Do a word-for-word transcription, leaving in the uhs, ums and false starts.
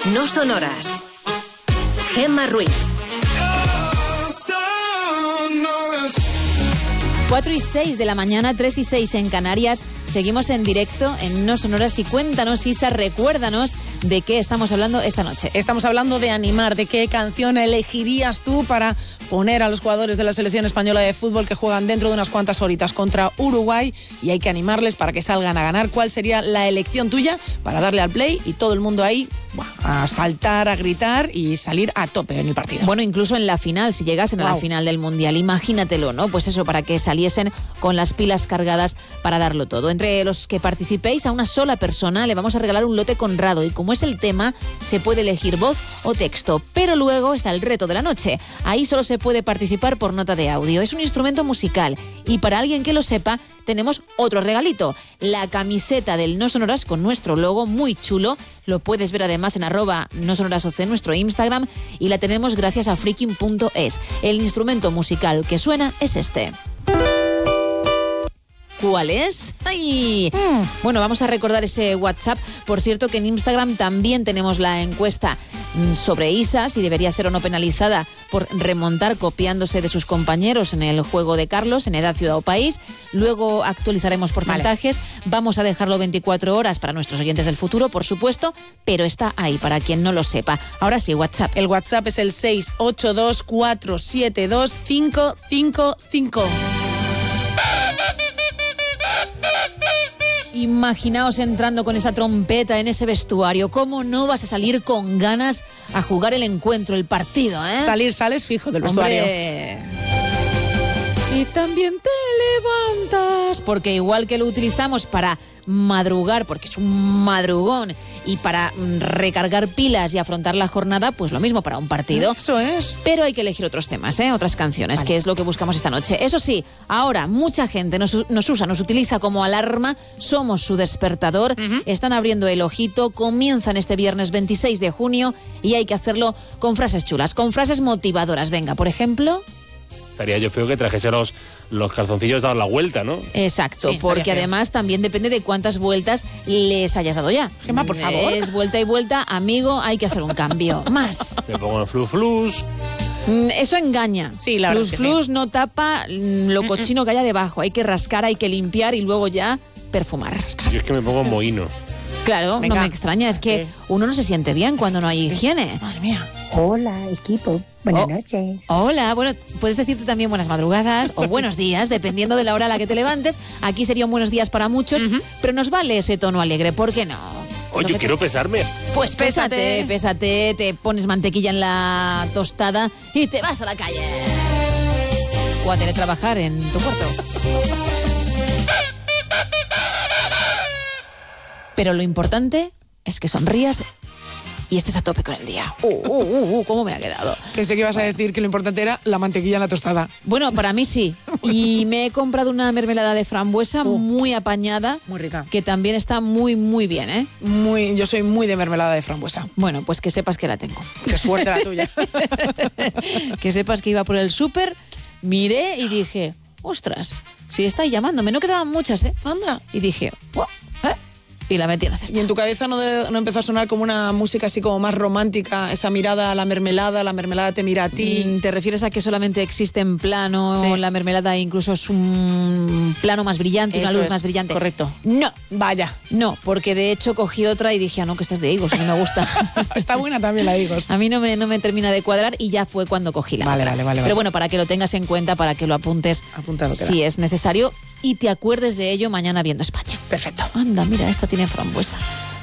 No Sonoras. Gemma Ruiz. cuatro y seis de la mañana, tres y seis en Canarias. Seguimos en directo en No Sonoras y cuéntanos, Isa, recuérdanos de qué estamos hablando esta noche. Estamos hablando de animar, de qué canción elegirías tú para poner a los jugadores de la selección española de fútbol que juegan dentro de unas cuantas horitas contra Uruguay y hay que animarles para que salgan a ganar. ¿Cuál sería la elección tuya para darle al play y todo el mundo ahí a saltar, a gritar y salir a tope en el partido? Bueno, incluso en la final, si llegasen wow. a la final del Mundial, imagínatelo, ¿no? Pues eso, para que saliesen con las pilas cargadas para darlo todo. Entre los que participéis, a una sola persona le vamos a regalar un lote Conrado y como es el tema, se puede elegir voz o texto. Pero luego está el reto de la noche. Ahí solo se puede participar por nota de audio. Es un instrumento musical y para alguien que lo sepa, tenemos otro regalito. La camiseta del No Sonoras con nuestro logo, muy chulo. Lo puedes ver además en arroba No Sonoras O C en nuestro Instagram y la tenemos gracias a freaking punto es. El instrumento musical que suena es este. ¿Cuál es? ¡Ay! Mm. Bueno, vamos a recordar ese WhatsApp. Por cierto, que en Instagram también tenemos la encuesta sobre Isa, si debería ser o no penalizada por remontar copiándose de sus compañeros en el juego de Carlos, en Edad, Ciudad o País. Luego actualizaremos porcentajes. Vale. Vamos a dejarlo veinticuatro horas para nuestros oyentes del futuro, por supuesto, pero está ahí para quien no lo sepa. Ahora sí, WhatsApp. El WhatsApp es el seis ocho dos cuatro siete dos cinco cinco cinco. Imaginaos entrando con esa trompeta en ese vestuario. ¿Cómo no vas a salir con ganas a jugar el encuentro, el partido, eh? Salir, sales fijo del vestuario. ¡Hombre! Y también te levantas, porque igual que lo utilizamos para madrugar, porque es un madrugón, y para recargar pilas y afrontar la jornada, pues lo mismo para un partido. Eso es. Pero hay que elegir otros temas, ¿eh? Otras canciones, vale. Que es lo que buscamos esta noche. Eso sí, ahora mucha gente nos, nos usa, nos utiliza como alarma, somos su despertador, uh-huh. Están abriendo el ojito, comienzan este viernes veintiséis de junio y hay que hacerlo con frases chulas, con frases motivadoras. Venga, por ejemplo... Estaría yo feo que trajese los, los calzoncillos dados la vuelta, ¿no? Exacto, sí, porque además también depende de cuántas vueltas les hayas dado ya. Gemma, por favor. Es vuelta y vuelta, amigo, hay que hacer un cambio. Más. Me pongo el flus flus. Eso engaña. Sí, la verdad flus es que flus sí. No tapa lo cochino que haya debajo. Hay que rascar, hay que limpiar y luego ya perfumar. Yo es que me pongo mohino. Claro, Venga. No me extraña, es que uno no se siente bien cuando no hay higiene. Madre mía. Hola, equipo. Buenas oh, noches. Hola, bueno, puedes decirte también buenas madrugadas o buenos días, dependiendo de la hora a la que te levantes. Aquí sería un buenos días para muchos, uh-huh. Pero nos vale ese tono alegre, ¿por qué no? Oye, quiero pesarme. Pues pésate, pésate, te pones mantequilla en la tostada y te vas a la calle. O a teletrabajar en tu cuarto. Pero lo importante es que sonrías y estés a tope con el día. Uh, uh, uh, uh, ¿Cómo me ha quedado? Pensé que ibas a decir que lo importante era la mantequilla en la tostada. Bueno, para mí sí. Y me he comprado una mermelada de frambuesa uh, muy apañada. Muy rica. Que también está muy, muy bien, ¿eh? Muy, yo soy muy de mermelada de frambuesa. Bueno, pues que sepas que la tengo. Qué suerte la tuya. Que sepas que iba por el súper, miré y dije, ostras, si está ahí llamándome. No quedaban muchas, ¿eh? Anda. Y dije, wow. Y la metí en la cesta. ¿Y en tu cabeza no, de, no empezó a sonar como una música así como más romántica? Esa mirada a la mermelada, la mermelada te mira a ti. ¿Te refieres a que solamente existe en plano? Sí. La mermelada incluso es un plano más brillante, Eso una luz es, más brillante. Correcto. No. Vaya. No, porque de hecho cogí otra y dije, ah, no, que esta es de higos, no me gusta. Está buena también la higos. A mí no me, no me termina de cuadrar y ya fue cuando cogí la vale, otra. Vale, vale, Pero vale. bueno, para que lo tengas en cuenta, para que lo apuntes Apuntado si queda. es necesario y te acuerdes de ello mañana viendo España. Perfecto. Anda, mira, esta tiene frambuesa.